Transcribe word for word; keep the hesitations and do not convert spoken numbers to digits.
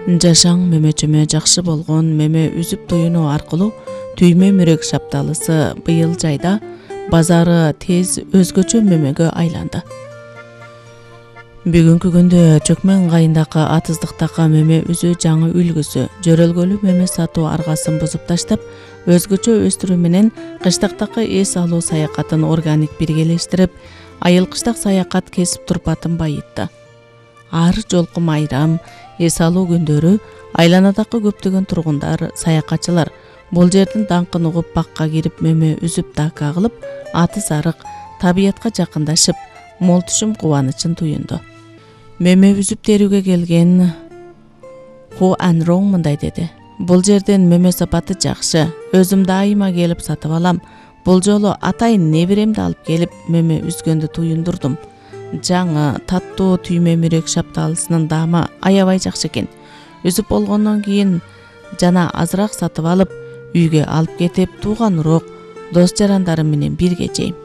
Жашаң мөмө-чөмө жакшы болгон мөмө үзүп туюну аркылуу түймө мүрөк шапталысы быйыл жайда базары тез өзгөчө мөмөгө айланды. Бүгүнкү күндө Чөкмөн ыңгайындагы атыздыктагы мөмө үзүү жаңы үлгүсү жөрөлгөлүү мөмө сатуу аргасын бузуп таштап, өзгөчө өстүрүү менен кыштактагы эс алуу саякатын органик биргелештирип, айыл-кыштак саякат кесип турпатын байытты. Ар жолку майрам, эс алуу күндөрү айланадагы көптөгөн тургундар, саякатчылар бул жердин даңкын угуп бакка кирип мөмө үзүп дака кылып, атыз арык табиятка жакындашып, мол түшүм кубанычын туюнду. Мөмө үзүп терүүгө келген Ху Анронг мындай деди: "Бул жердин мөмө сапаты жакшы. Өзүм дайыма келип сатып алам. Бул жолу атайын неберемди алып келип мөмө үзгөндү туюндурдум. Жаңы таттуу түймө мүрөк шапталысынын даамы аябай жакшы экен. Үзүп болгондон кийин жана азыраак сатып алып, үйгө алып кетип, тууган урок, дос жарандарым менен бирге жейм."